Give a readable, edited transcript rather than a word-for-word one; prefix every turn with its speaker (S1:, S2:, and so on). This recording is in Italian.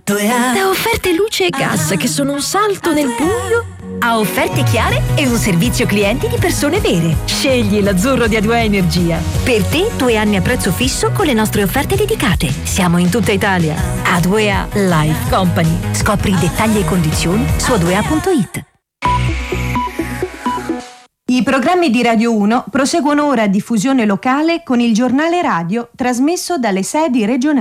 S1: Da offerte luce e gas che sono un salto nel buio
S2: a offerte chiare e un servizio clienti di persone vere.
S1: Scegli l'azzurro di A2A Energia.
S2: Per te 2 anni a prezzo fisso con le nostre offerte dedicate. Siamo in tutta Italia.
S1: A2A Life Company.
S2: Scopri i dettagli e condizioni su a2a.it.
S3: I programmi di Radio 1 proseguono ora a diffusione locale con il giornale radio trasmesso dalle sedi regionali.